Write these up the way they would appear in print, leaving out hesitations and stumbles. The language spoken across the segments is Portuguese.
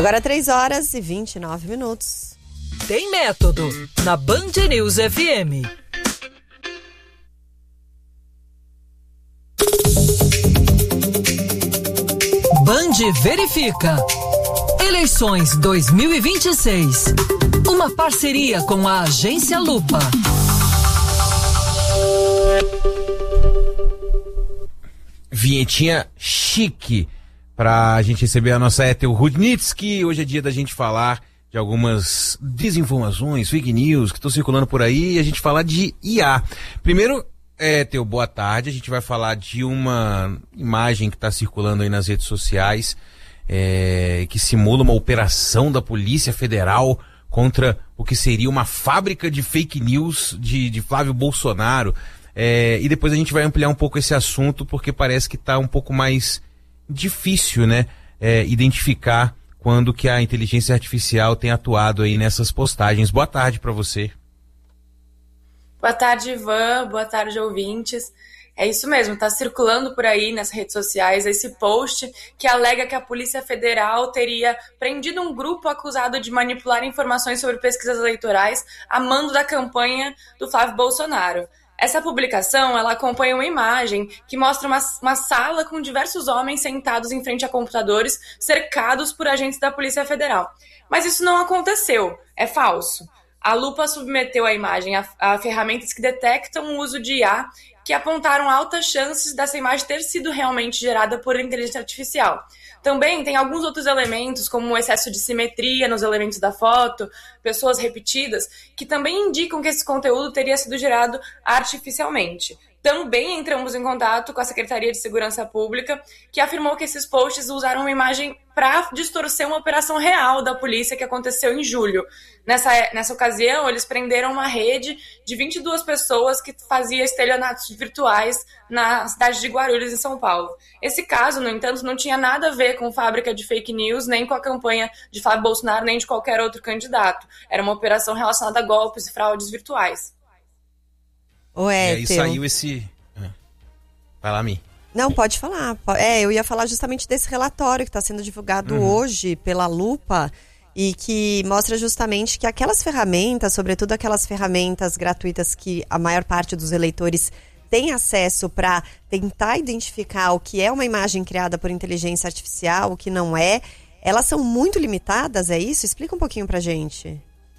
Agora 3h29. Tem método na Band News FM. Band verifica. Eleições 2026. Uma parceria com a Agência Lupa. Vinhetinha chique pra gente receber a nossa Ethel Rudnitsky. Hoje é dia da gente falar de algumas desinformações, fake news que estão circulando por aí e a gente falar de IA. Primeiro, Ethel, boa tarde. A gente vai falar de uma imagem que está circulando aí nas redes sociais, que simula uma operação da Polícia Federal contra o que seria uma fábrica de fake news de Flávio Bolsonaro. E depois a gente vai ampliar um pouco esse assunto, porque parece que está um pouco mais difícil, né, identificar quando que a inteligência artificial tem atuado aí nessas postagens. Boa tarde para você. Boa tarde, Ivan. Boa tarde, ouvintes. É isso mesmo, está circulando por aí nas redes sociais esse post que alega que a Polícia Federal teria prendido um grupo acusado de manipular informações sobre pesquisas eleitorais a mando da campanha do Flávio Bolsonaro. Essa publicação, ela acompanha uma imagem que mostra uma sala com diversos homens sentados em frente a computadores, cercados por agentes da Polícia Federal. Mas isso não aconteceu, é falso. A Lupa submeteu a imagem a ferramentas que detectam o uso de IA, que apontaram altas chances dessa imagem ter sido realmente gerada por inteligência artificial. Também tem alguns outros elementos, como o excesso de simetria nos elementos da foto, pessoas repetidas, que também indicam que esse conteúdo teria sido gerado artificialmente. Também entramos em contato com a Secretaria de Segurança Pública, que afirmou que esses posts usaram uma imagem para distorcer uma operação real da polícia que aconteceu em julho. Nessa ocasião, eles prenderam uma rede de 22 pessoas que fazia estelionatos virtuais na cidade de Guarulhos, em São Paulo. Esse caso, no entanto, não tinha nada a ver com fábrica de fake news, nem com a campanha de Flávio Bolsonaro, nem de qualquer outro candidato. Era uma operação relacionada a golpes e fraudes virtuais. E aí saiu esse... Vai lá, Mi. Não, pode falar. Eu ia falar justamente desse relatório que está sendo divulgado hoje pela Lupa e que mostra justamente que aquelas ferramentas, sobretudo aquelas ferramentas gratuitas que a maior parte dos eleitores tem acesso para tentar identificar o que é uma imagem criada por inteligência artificial, o que não é, elas são muito limitadas, é isso? Explica um pouquinho pra gente.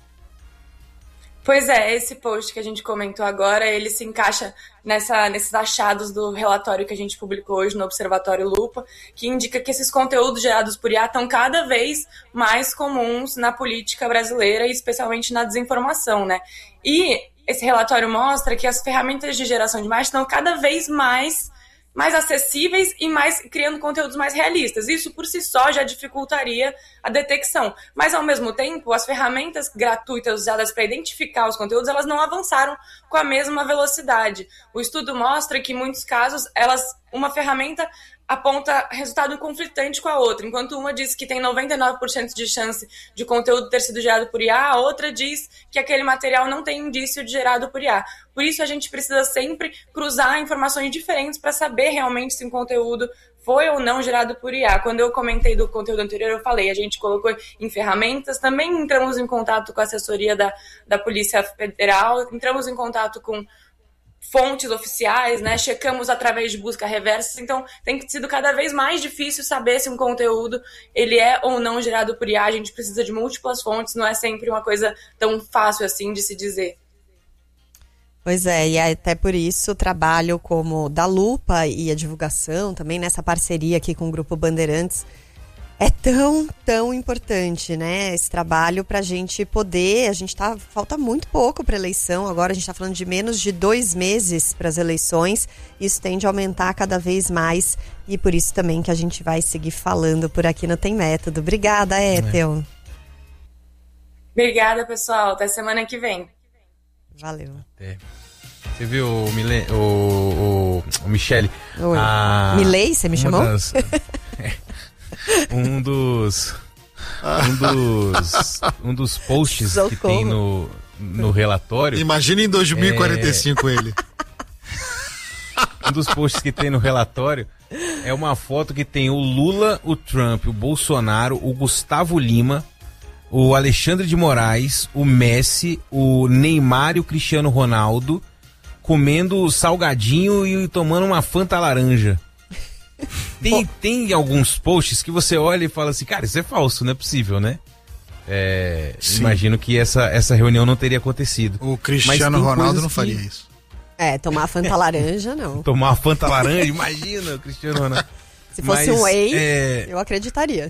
Pois é, esse post que a gente comentou agora, ele se encaixa nesses achados do relatório que a gente publicou hoje no Observatório Lupa, que indica que esses conteúdos gerados por IA estão cada vez mais comuns na política brasileira e especialmente na desinformação, né? E esse relatório mostra que as ferramentas de geração de imagens estão cada vez mais acessíveis e criando conteúdos mais realistas. Isso por si só já dificultaria a detecção. Mas, ao mesmo tempo, as ferramentas gratuitas usadas para identificar os conteúdos, elas não avançaram com a mesma velocidade. O estudo mostra que, em muitos casos, uma ferramenta aponta resultado conflitante com a outra. Enquanto uma diz que tem 99% de chance de conteúdo ter sido gerado por IA, a outra diz que aquele material não tem indício de gerado por IA. Por isso, a gente precisa sempre cruzar informações diferentes para saber realmente se um conteúdo foi ou não gerado por IA. Quando eu comentei do conteúdo anterior, eu falei, a gente colocou em ferramentas, também entramos em contato com a assessoria da Polícia Federal, entramos em contato com fontes oficiais, né? Checamos através de busca reversa, então tem sido cada vez mais difícil saber se um conteúdo ele é ou não gerado por IA. A gente precisa de múltiplas fontes, não é sempre uma coisa tão fácil assim de se dizer. Pois é, e até por isso o trabalho como da Lupa e a divulgação também nessa parceria aqui com o Grupo Bandeirantes é tão importante, né? Esse trabalho pra gente poder, falta muito pouco pra eleição, agora a gente tá falando de menos de 2 meses para as eleições, isso tende a aumentar cada vez mais e por isso também que a gente vai seguir falando por aqui no Tem Método. Obrigada, Ethel. Obrigada, pessoal. Até semana que vem. Valeu. Você viu o Michele? Oi. Milei, você me chamou? Um dos posts que tem no relatório. Imagina em 2045 ele. Um dos posts que tem no relatório É uma foto que tem o Lula, o Trump, o Bolsonaro, o Gustavo Lima, o Alexandre de Moraes, o Messi, o Neymar e o Cristiano Ronaldo comendo salgadinho e tomando uma Fanta laranja. Tem alguns posts que você olha e fala assim, cara, isso é falso, não é possível, né? Imagino que essa reunião não teria acontecido. O Cristiano Ronaldo não faria isso. Tomar Fanta laranja, não. Tomar uma Fanta laranja, imagina o Cristiano Ronaldo. Se fosse um whey, eu acreditaria.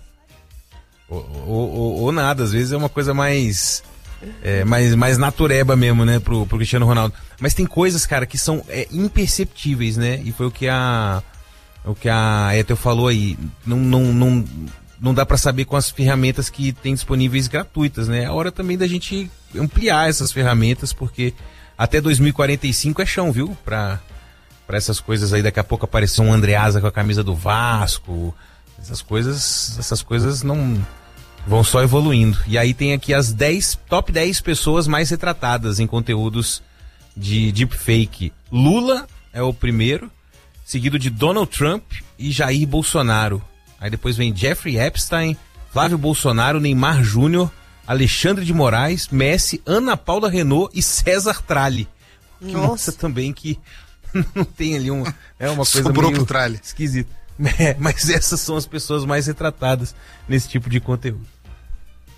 Ou nada, às vezes é uma coisa mais natureba mesmo, né, pro Cristiano Ronaldo. Mas tem coisas, cara, que são imperceptíveis, né? E foi o que a Ethel falou aí. Não dá pra saber com as ferramentas que tem disponíveis gratuitas, né? É a hora também da gente ampliar essas ferramentas, porque até 2045 é chão, viu? Pra essas coisas aí, daqui a pouco aparecer um Andreasa com a camisa do Vasco. Essas coisas não vão só evoluindo. E aí tem aqui as top 10 pessoas mais retratadas em conteúdos de deepfake. Lula é o primeiro, seguido de Donald Trump e Jair Bolsonaro. Aí depois vem Jeffrey Epstein, Flávio Bolsonaro, Neymar Júnior, Alexandre de Moraes, Messi, Ana Paula Renault e César Tralli. Que mostra também que não tem ali uma coisa meio pro Tralli. Esquisita. Mas essas são as pessoas mais retratadas nesse tipo de conteúdo.